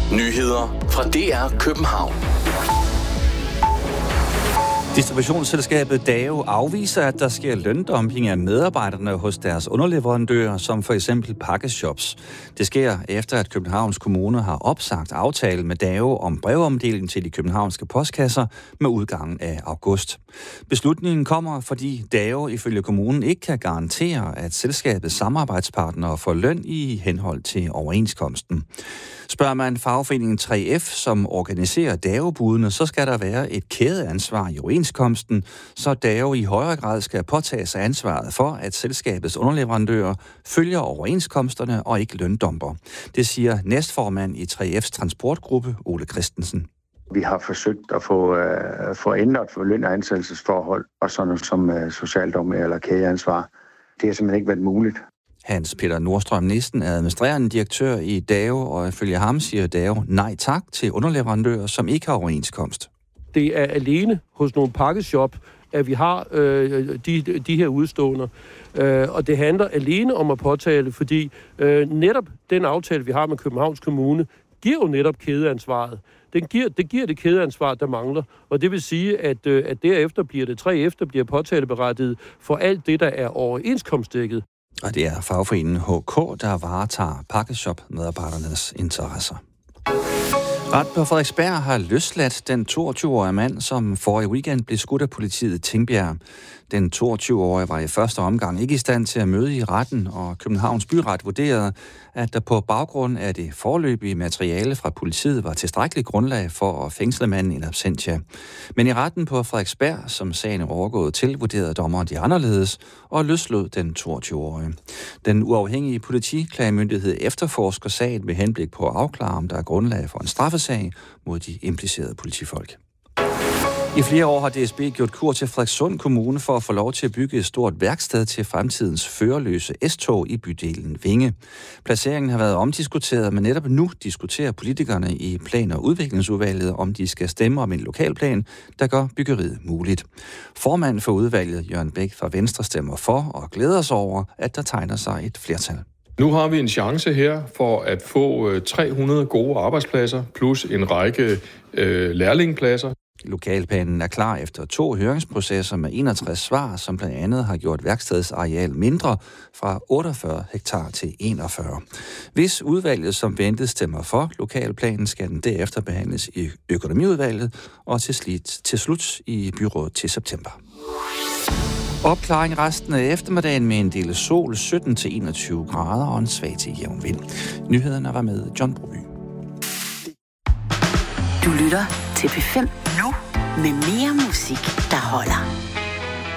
Nyheder fra DR København. Distributionsselskabet DAO afviser, at der sker løndumping af medarbejderne hos deres underleverandører, som for eksempel pakkeshops. Det sker efter, at Københavns Kommune har opsagt aftalen med DAO om brevomdeling til de københavnske postkasser med udgangen af august. Beslutningen kommer, fordi DAO ifølge kommunen ikke kan garantere, at selskabets samarbejdspartnere får løn i henhold til overenskomsten. Spørger man fagforeningen 3F, som organiserer DAO-budene, så skal der være et kædeansvar i overenskomsten, så DAO i højere grad skal påtage sig ansvaret for, at selskabets underleverandører følger overenskomsterne og ikke løndumper. Det siger næstformand i 3F's transportgruppe, Ole Christensen. Vi har forsøgt at få ændret for løn- og ansættelsesforhold og sådan noget som socialdumping eller kædeansvar. Det har simpelthen ikke været muligt. Hans Peter Nordstrøm Nissen er administrerende direktør i DAO, og ifølge ham siger DAO nej tak til underleverandører, som ikke har overenskomst. Det er alene hos nogle pakkeshop, at vi har de her udståender. Og det handler alene om at påtale, fordi netop den aftale, vi har med Københavns Kommune, giver jo netop kædeansvaret. Det giver det kædeansvar, der mangler. Og det vil sige, at derefter bliver det 3F, der bliver påtaleberettiget for alt det, der er overenskomstdækket. Og det er fagforeningen HK, der varetager pakkeshop-medarbejdernes interesser. Retten på Frederiksberg har løsladt den 22-årige mand, som forrige weekend blev skudt af politiet i Tingbjerg. Den 22-årige var i første omgang ikke i stand til at møde i retten, og Københavns Byret vurderede, at der på baggrund af det foreløbige materiale fra politiet var tilstrækkeligt grundlag for at fængsle manden in absentia. Men i retten på Frederiksberg, som sagen er overgået til, vurderede dommeren de anderledes og løslod den 22-årige. Den uafhængige politiklagemyndighed efterforsker sagen med henblik på at afklare, om der er grundlag for en straffesag mod de implicerede politifolk. I flere år har DSB gjort kur til Frederikssund Kommune for at få lov til at bygge et stort værksted til fremtidens førerløse S-tog i bydelen Vinge. Placeringen har været omdiskuteret, men netop nu diskuterer politikerne i Plan- og Udviklingsudvalget, om de skal stemme om en lokalplan, der gør byggeriet muligt. Formanden for udvalget, Jørgen Bæk fra Venstre, stemmer for og glæder sig over, at der tegner sig et flertal. Nu har vi en chance her for at få 300 gode arbejdspladser plus en række lærlingepladser. Lokalplanen er klar efter 2 høringsprocesser med 61 svar, som blandt andet har gjort værkstedets areal mindre fra 48 hektar til 41. Hvis udvalget som ventet stemmer for lokalplanen, skal den derefter behandles i økonomiudvalget og til slut i byrådet til september. Opklaring resten af eftermiddagen med en del sol, 17-21 grader og en svag til jævn vind. Nyhederne var med John Broby. Du lytter til P5 nu med mere musik, der holder.